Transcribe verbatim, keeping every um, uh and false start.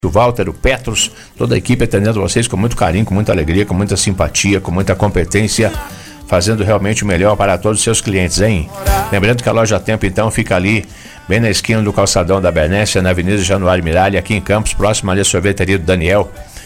o Walter, o Petros, toda a equipe atendendo vocês com muito carinho, com muita alegria, com muita simpatia, com muita competência, fazendo realmente o melhor para todos os seus clientes, hein? Lembrando que a Loja Tempo, então, fica ali, bem na esquina do calçadão da Bernécia, na Avenida Januário Miralha, aqui em Campos, próximo ali à sorveteria do Daniel.